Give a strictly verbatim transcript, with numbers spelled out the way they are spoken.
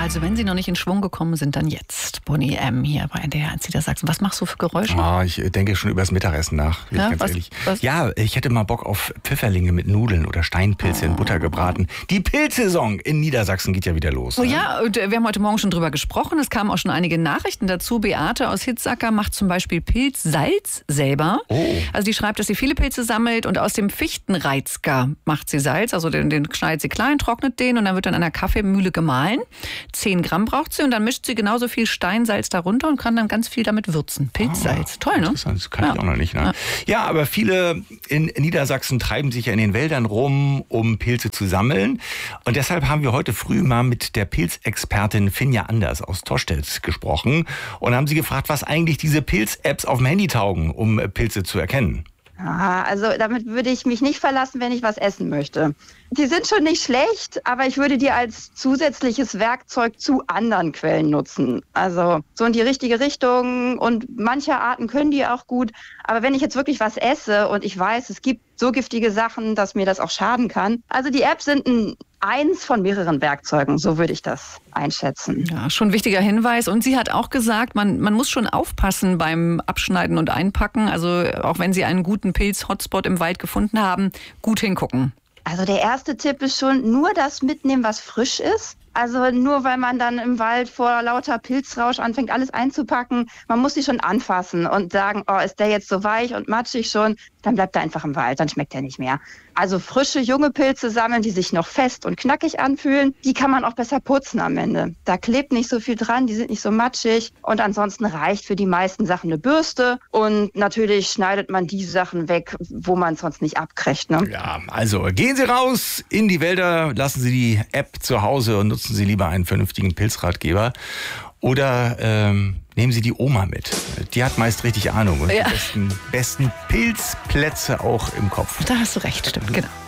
Also wenn Sie noch nicht in Schwung gekommen sind, dann jetzt. Bonnie M. hier bei N D R eins Niedersachsen. Was machst du für Geräusche? Ah, ich denke schon über das Mittagessen nach, bin Ja, ich ganz was- ehrlich. was? Ja, ich hätte mal Bock auf Pfifferlinge mit Nudeln oder Steinpilze in Butter gebraten. Die Pilzsaison in Niedersachsen geht ja wieder los. Oh ne? ja, und äh, wir haben heute Morgen schon drüber gesprochen. Es kamen auch schon einige Nachrichten dazu. Beate aus Hitzacker macht zum Beispiel Pilzsalz selber. Oh. Also die schreibt, dass sie viele Pilze sammelt und aus dem Fichtenreizger macht sie Salz. Also den, den schneidet sie klein, trocknet den und dann wird dann an einer Kaffeemühle gemahlen. Zehn Gramm braucht sie und dann mischt sie genauso viel Steinsalz darunter und kann dann ganz viel damit würzen. Pilzsalz, Ah, toll, ne? Interessant, das kann ich Ja. auch noch nicht. Ne? Ja, aber viele in Niedersachsen treiben sich ja in den Wäldern rum, um Pilze zu sammeln. Und deshalb haben wir heute früh mal mit der Pilzexpertin Finja Anders aus Tostedt gesprochen und haben sie gefragt, was eigentlich diese Pilz-Apps auf dem Handy taugen, um Pilze zu erkennen. Ah, also damit würde ich mich nicht verlassen, wenn ich was essen möchte. Die sind schon nicht schlecht, aber ich würde die als zusätzliches Werkzeug zu anderen Quellen nutzen. Also so in die richtige Richtung und manche Arten können die auch gut. Aber wenn ich jetzt wirklich was esse und ich weiß, es gibt so giftige Sachen, dass mir das auch schaden kann. Also die Apps sind ein eins von mehreren Werkzeugen, so würde ich das einschätzen. Ja, schon ein wichtiger Hinweis. Und sie hat auch gesagt, man, man muss schon aufpassen beim Abschneiden und Einpacken. Also auch wenn Sie einen guten Pilz-Hotspot im Wald gefunden haben, gut hingucken. Also der erste Tipp ist schon, nur das mitnehmen, was frisch ist. Also nur weil man dann im Wald vor lauter Pilzrausch anfängt, alles einzupacken, man muss sie schon anfassen und sagen, oh, ist der jetzt so weich und matschig schon, dann bleibt er einfach im Wald, dann schmeckt er nicht mehr. Also frische, junge Pilze sammeln, die sich noch fest und knackig anfühlen, die kann man auch besser putzen am Ende. Da klebt nicht so viel dran, die sind nicht so matschig und ansonsten reicht für die meisten Sachen eine Bürste und natürlich schneidet man die Sachen weg, wo man es sonst nicht abkriegt. Ne? Ja, also gehen Sie raus in die Wälder, lassen Sie die App zu Hause und nutzen Sie lieber einen vernünftigen Pilzratgeber. Oder ähm, nehmen Sie die Oma mit. Die hat meist richtig Ahnung und Ja. die besten, besten Pilzplätze auch im Kopf. Da hast du recht, stimmt, genau.